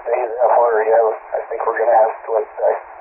say that we're, I think we're going to have split